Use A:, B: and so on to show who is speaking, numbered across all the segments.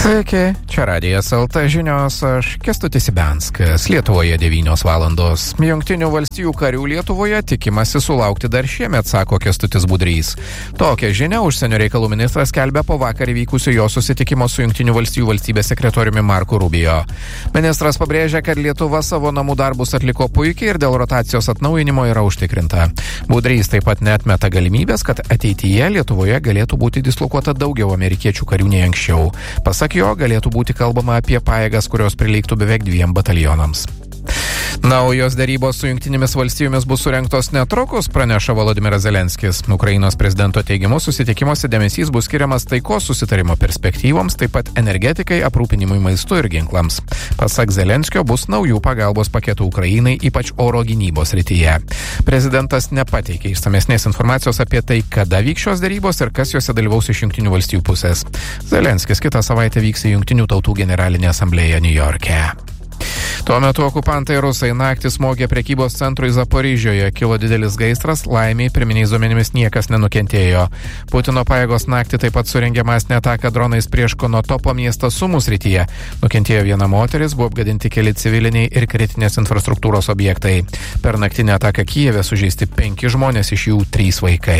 A: Sveiki, čia Radijas LT žinios, aš Kęstutis Ibianskas. Lietuvoje 9 valandos. Jungtinių valstijų karių Lietuvoje tikimasi sulaukti dar šiemet, sako Kęstutis Budrys. Tokią žinią užsienio reikalų ministras skelbia po vakar įvykusio jo susitikimo su Jungtinių valstijų valstybės sekretoriumi Marku Rubio. Ministras pabrėžia, kad Lietuva savo namų darbus atliko puikiai ir dėl rotacijos atnaujinimo yra užtikrinta. Budrys taip pat neatmeta galimybės, kad ateityje Lietuvoje galėtų būti dislokuota daugiau amerikiečių karių nei anksčiau. Pasak jo, galėtų būti kalbama apie pajėgas, kurios prileiktų beveik 2 batalionams. Naujos darybos su Jungtinėmis valstijomis bus surengtos netrukus, praneša Volodymyras Zelenskis. Ukrainos prezidento teigimu susitikimuose dėmesys bus skiriamas taikos susitarimo perspektyvoms, taip pat energetikai, aprūpinimui maistu ir ginklams. Pasak Zelenskio, bus naujų pagalbos paketų Ukrainai, ypač oro gynybos srityje. Prezidentas nepateikė išsamesnės informacijos apie tai, kada vyks šios darybos ir kas juose dalyvaus iš Jungtinių valstijų pusės. Zelenskis kitą savaitę vyks į Jungtinių tautų generalinę asamblėją Niujorke. Tuo metu okupantai rusai naktį smogė prekybos centrui Zaporižioje, kilo didelis gaisras, laimiai pirminiais duomenimis niekas nenukentėjo. Putino pajėgos naktį taip pat surengė masinę ataką dronais prieš Konotopo miestą Sumų srityje. Nukentėjo viena moteris, buvo apgadinti keli civiliniai ir kritinės infrastruktūros objektai. Per naktinę ataką Kijeve sužeisti 5 žmonės, iš jų 3 vaikai.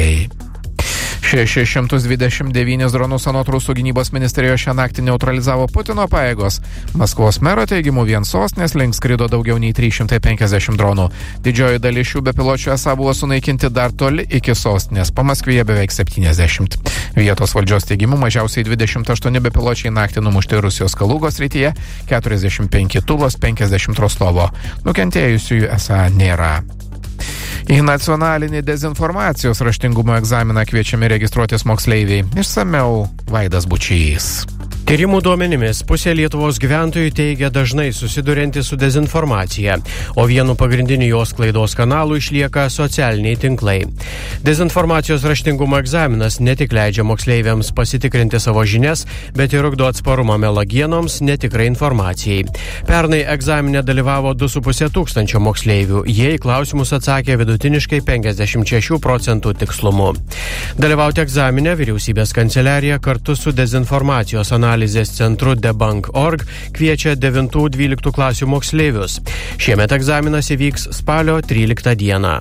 A: 629 dronus anot Rusų gynybos ministerijos šią naktį neutralizavo Putino pajėgos. Maskvos mero teigimu vien sostinės link skrido daugiau nei 350 dronų. Didžioji dalis šių bepiločių esą buvo sunaikinti dar toli iki sostinės, Pamaskvyje beveik 70. Vietos valdžios teigimu mažiausiai 28 bepiločiai naktį numušti Rusijos Kalugos srityje, 45 Tulos, 50 Rostovo. Nukentėjusiųjų esą nėra. Į nacionalinį dezinformacijos raštingumo egzaminą kviečiami registruotis moksleiviai. Išsamiau Vaidas Bučys.
B: Tyrimų duomenimis pusė Lietuvos gyventojų teigia dažnai susidurianti su dezinformacija, o vienu pagrindiniu jos sklaidos kanalu išlieka socialiniai tinklai. Dezinformacijos raštingumo egzaminas ne tik leidžia moksleiviams pasitikrinti savo žinias, bet ir ugdo atsparumą melagienoms, netikrai informacijai. Pernai egzamine dalyvavo 2,5 tūkstančio moksleivių, jie į klausimus atsakė vidutiniškai 56% tikslumu. Dalyvauti egzamine vyriausybės kanceliarija kartu su dezinformacijos analizės centru Debunk.org kviečia 9-12 klasių moksleivius. Šiemet egzaminas įvyks spalio 13 dieną.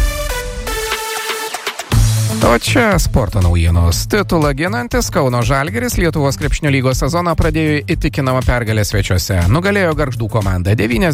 A: O čia sporto naujienos. Titulą ginantis Kauno Žalgiris Lietuvos krepšinio lygos sezoną pradėjo įtikinamą pergalę svečiuose. Nugalėjo Gargždų komandą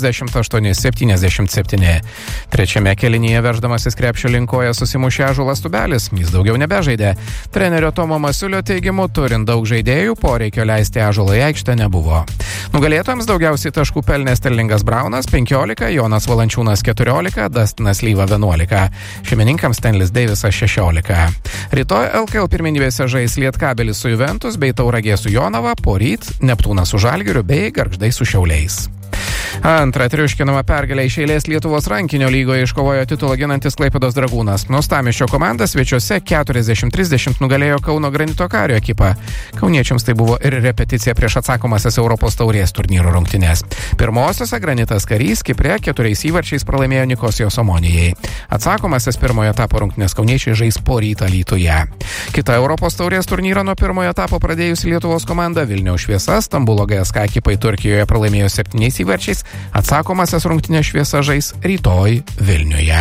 A: 98-77. Trečiame kėlinyje verždamasis krepšio linkoje susimušė Ąžuolas Tubelis, jis daugiau nebežaidė. Trenerio Tomo Masiulio teigimu, turint daug žaidėjų, poreikio leisti Ąžuolą į aikštę nebuvo. Nugalėtojams daugiausiai taškų pelnė Sterlingas Braunas 15, Jonas Valančiūnas 14, Dustinas Lyva 11. Šeimininkams Stenlis Deivisas 16. Rytoj LKL pirmenybėse žais Lietkabelis su Juventus bei Tauragė su Jonava, poryt Neptūnas su Žalgiriu bei Gargždai su Šiauliais. Antrą triuškinamą pergalę iš eilės Lietuvos rankinio lygoje iškovojo titulą ginantis Klaipėdos Dragūnas. Uostamiesčio komanda svečiuose 40-30 nugalėjo Kauno Granito Kario ekipą. Kauniečiams tai buvo ir repeticija prieš atsakomasias Europos taurės turnyro rungtynes. Pirmosiose Granitas Karys Kipre 4 įvarčiais pralaimėjo Nikosijos Omonijai. Atsakomasias pirmojo etapo rungtynes kauniečiai žais poryt Alytuje. Kita Europos taurės turnyrą nuo pirmojo etapo pradėjusi Lietuvos komanda Vilniaus Šviesa Stambulo GSK ekipai Turkijoje pralaimėjo 7 įvarčiais. Atsakomasias rungtynės Šviesa žais rytoj Vilniuje.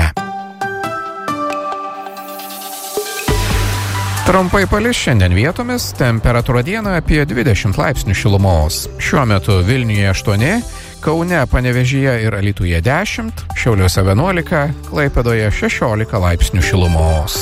A: Trumpai palis šiandien vietomis, temperatūra dieną apie 20 laipsnių šilumos. Šiuo metu Vilniuje 8, Kaune, Panevėžyje ir Alytuje 10, Šiauliuose 11, Klaipėdoje 16 laipsnių šilumos.